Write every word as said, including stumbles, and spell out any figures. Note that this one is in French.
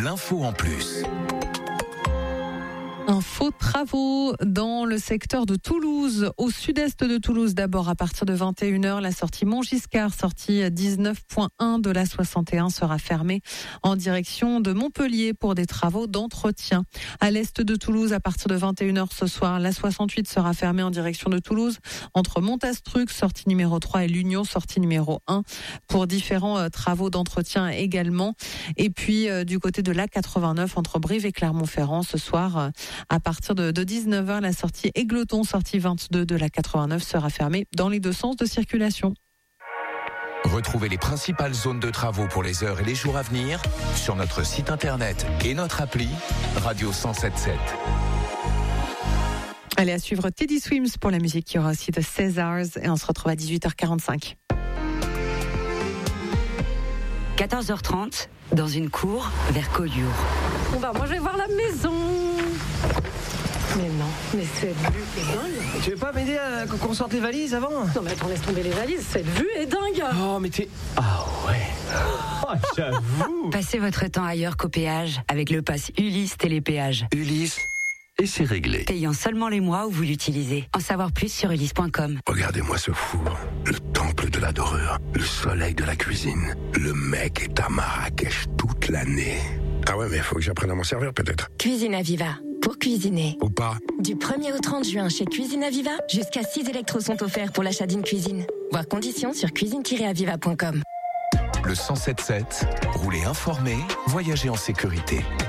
l'info en plus. Info travaux dans le secteur de Toulouse, au sud-est de Toulouse. D'abord, à partir de vingt et une heures, la sortie Montgiscard, sortie dix-neuf point un de la soixante et un, sera fermée en direction de Montpellier pour des travaux d'entretien. À l'est de Toulouse, à partir de vingt et une heures ce soir, la soixante-huit sera fermée en direction de Toulouse, entre Montastruc, sortie numéro trois, et l'Union, sortie numéro un, pour différents euh, travaux d'entretien également. Et puis, euh, du côté de l'A quatre-vingt-neuf, entre Brive et Clermont-Ferrand, ce soir, euh, à partir de, de dix-neuf heures, la sortie Égletons, sortie vingt-deux de la quatre-vingt-neuf, sera fermée dans les deux sens de circulation. Retrouvez les principales zones de travaux pour les heures et les jours à venir sur notre site internet et notre appli Radio cent sept sept. Allez, à suivre Teddy Swims pour la musique. Il y aura aussi de Césars et on se retrouve à dix-huit heures quarante-cinq. quatorze heures trente, dans une cour vers Collioure. Bon bah moi je vais voir la maison. Mais non, mais cette vue est dingue. Tu veux pas m'aider à qu'on sorte les valises avant? Non mais attends, laisse tomber les valises, cette vue est dingue. Oh mais t'es... Ah ouais. Oh, j'avoue. Passez votre temps ailleurs qu'au péage avec le pass Ulysse Télépéage. Ulysse, et c'est réglé. Payant seulement les mois où vous l'utilisez. En savoir plus sur ulysse point com. Regardez-moi ce four, le temple de la dorure, le soleil de la cuisine. Le mec est à Marrakech toute l'année. Ah ouais, mais faut que j'apprenne à m'en servir peut-être. Cuisine Aviva, pour cuisiner. Ou pas. Du premier au trente juin chez Cuisine Aviva, jusqu'à six électros sont offerts pour l'achat d'une cuisine. Voir conditions sur cuisine tiret aviva point com. Le cent sept sept, roulez informé, voyagez en sécurité.